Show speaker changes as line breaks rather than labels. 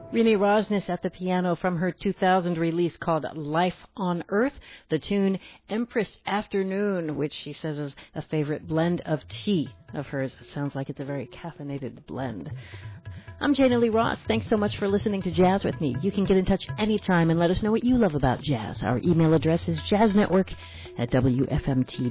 Renee Rosnes at the piano from her 2000 release called Life on Earth. The tune Empress Afternoon, which she says is a favorite blend of tea of hers. It sounds like it's a very caffeinated blend. I'm Jana Lee Ross. Thanks so much for listening to Jazz with me. You can get in touch anytime and let us know what you love about jazz. Our email address is jazznetwork@wfmt.net.